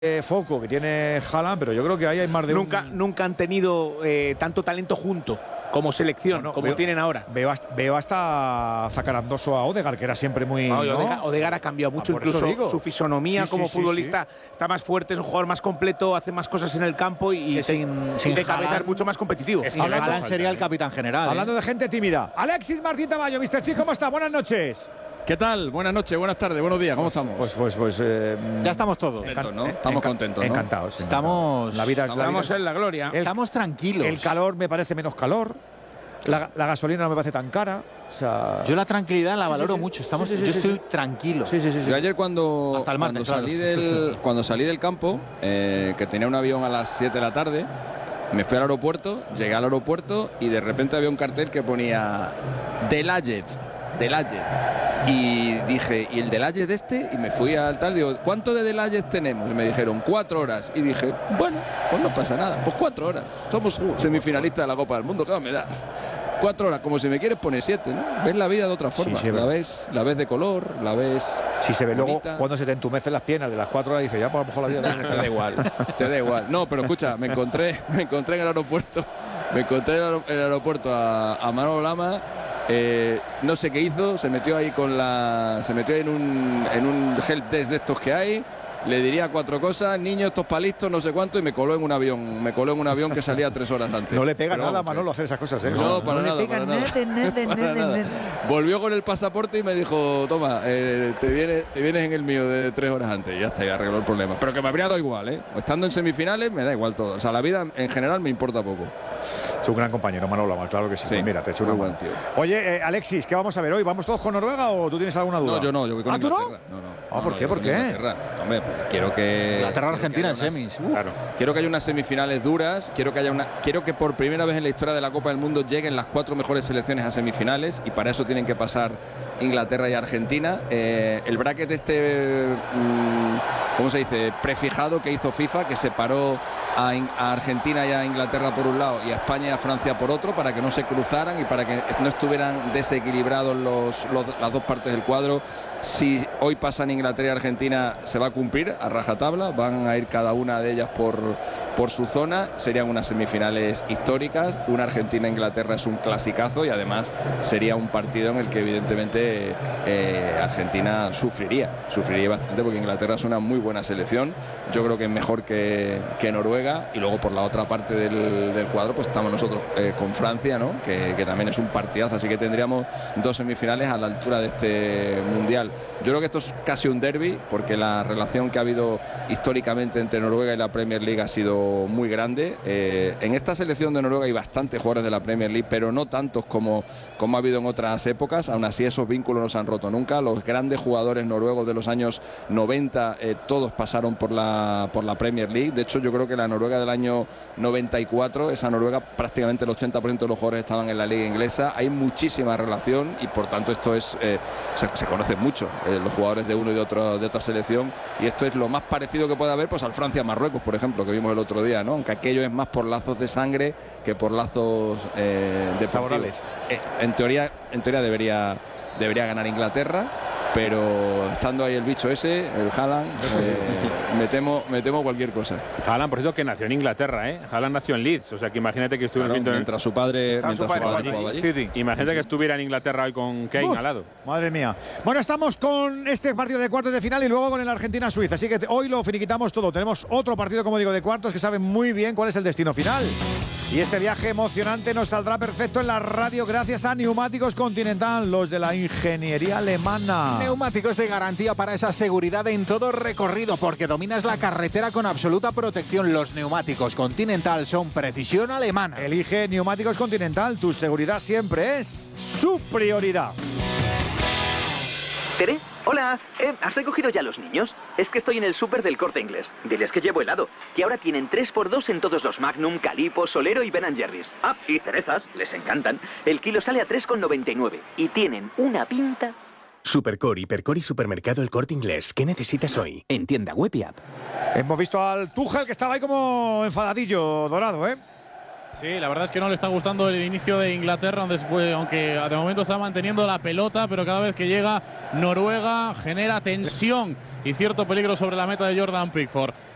foco que tiene Haaland, pero yo creo que ahí hay más de Nunca han tenido tanto talento junto como selección, como tienen ahora. Veo hasta zacarandoso a Odegaard, que era siempre muy… Odegaard ha cambiado mucho, incluso su fisonomía como futbolista está más fuerte, es un jugador más completo, hace más cosas en el campo y sin cabeza es mucho más competitivo. Haaland sería el capitán general. Hablando de gente tímida. Alexis Martín Tamayo, Mr. Chi, ¿cómo está? Buenas noches. ¿Qué tal? Buenas noches, buenas tardes, buenos días, ¿cómo estamos? Ya estamos todos. Contentos, ¿no? Estamos contentos, ¿no? Encantados. Estamos… Estamos en la gloria. Estamos tranquilos. El calor me parece menos calor. La gasolina no me parece tan cara. O sea… Yo la tranquilidad la valoro mucho. Yo estoy tranquilo. Yo ayer cuando salí del campo, que tenía un avión a las 7 de la tarde, me fui al aeropuerto, llegué al aeropuerto y de repente había un cartel que ponía Delayed. Y dije, ¿y el Delayed este? Y me fui al tal, digo, ¿cuánto de Delayed tenemos? Y me dijeron, 4 horas. Y dije, bueno, pues no pasa nada, pues 4 horas. Somos semifinalistas de la Copa del Mundo, ¿qué me da? 4 horas, como si me quieres poner 7, ¿no? Ves la vida de otra forma, la ves de color, la ves… Si se ve bonita. luego cuando se te entumecen las piernas de las 4 horas, dices, ya, pues a lo mejor la vida… Te da igual. No, pero escucha, me encontré en el aeropuerto, a Manolo Lama. No sé qué hizo, se metió ahí en un help desk de estos que hay, le diría 4 cosas, niño, estos palistos, no sé cuánto, y me coló en un avión que salía 3 horas antes. No le pega nada a Manolo hacer esas cosas, ¿eh? No, para nada. Volvió con el pasaporte y me dijo, toma, te vienes en el mío de 3 horas antes, y ya está, ya arregló el problema. Pero que me habría dado igual, ¿eh? Estando en semifinales me da igual todo, o sea, la vida en general me importa poco. Es un gran compañero, Manolo, claro que sí. Pues mira, te echo una mano. Oye, Alexis, ¿qué vamos a ver hoy? ¿Vamos todos con Noruega o tú tienes alguna duda? No, yo no, yo voy con Inglaterra. No. ¿Por qué? ¿Por qué? Hombre, pues quiero que… Inglaterra-Argentina en semis. Claro. Quiero que haya unas semifinales duras, quiero que por primera vez en la historia de la Copa del Mundo lleguen las 4 mejores selecciones a semifinales, y para eso tienen que pasar Inglaterra y Argentina. El bracket ¿cómo se dice? Prefijado que hizo FIFA, que separó a Argentina y a Inglaterra por un lado y a España y a Francia por otro, para que no se cruzaran y para que no estuvieran desequilibrados las dos partes del cuadro. Si hoy pasan Inglaterra y Argentina, se va a cumplir a rajatabla, van a ir cada una de ellas por su zona, serían unas semifinales históricas. Una Argentina-Inglaterra es un clasicazo y además sería un partido en el que evidentemente Argentina sufriría bastante, porque Inglaterra es una muy buena selección. Yo creo que es mejor que Noruega, y luego por la otra parte del cuadro pues estamos nosotros con Francia, ¿no? que también es un partidazo, así que tendríamos 2 semifinales a la altura de este mundial. Yo creo que esto es casi un derbi, porque la relación que ha habido históricamente entre Noruega y la Premier League ha sido muy grande. En esta selección de Noruega hay bastantes jugadores de la Premier League, pero no tantos como ha habido en otras épocas. Aún así, esos vínculos no se han roto nunca. Los grandes jugadores noruegos de los años 90 todos pasaron por la Premier League. De hecho, yo creo que la Noruega del año 94, esa Noruega, prácticamente el 80% de los jugadores estaban en la liga inglesa. Hay muchísima relación y por tanto esto es se conocen mucho los jugadores de uno y de otra selección, y esto es lo más parecido que puede haber pues al Francia-Marruecos, por ejemplo, que vimos el otro día, ¿no? Aunque aquello es más por lazos de sangre que por lazos deportivos. En teoría debería ganar Inglaterra, pero estando ahí el bicho ese, el Haaland, me temo cualquier cosa. Haaland, por eso, que nació en Inglaterra, ¿eh? Haaland nació en Leeds, o sea que imagínate que estuviera mientras su padre jugaba allí. Imagínate que estuviera en Inglaterra hoy con Kane al lado. Madre mía. Bueno, estamos con este partido de cuartos de final y luego con el Argentina-Suiza, así que hoy lo finiquitamos todo. Tenemos otro partido, como digo, de cuartos, que sabe muy bien cuál es el destino final. Y este viaje emocionante nos saldrá perfecto en la radio gracias a Neumáticos Continental, los de la ingeniería alemana. Neumáticos de garantía para esa seguridad en todo recorrido, porque dominas la carretera con absoluta protección. Los Neumáticos Continental son precisión alemana. Elige Neumáticos Continental, tu seguridad siempre es su prioridad. ¿Tere? Hola, ¿has recogido ya a los niños? Es que estoy en el súper del Corte Inglés. Diles que llevo helado, que ahora tienen 3x2 en todos los Magnum, Calippo, Solero y Ben & Jerry's. Ah, y cerezas, les encantan. El kilo sale a 3,99 y tienen una pinta. Supercore, Hipercore y Supermercado El Corte Inglés. ¿Qué necesitas hoy? En tienda web y app. Hemos visto al Tuchel, que estaba ahí como enfadadillo, Dorado, ¿eh? Sí, la verdad es que no le está gustando el inicio de Inglaterra, aunque de momento está manteniendo la pelota, pero cada vez que llega Noruega genera tensión y cierto peligro sobre la meta de Jordan Pickford.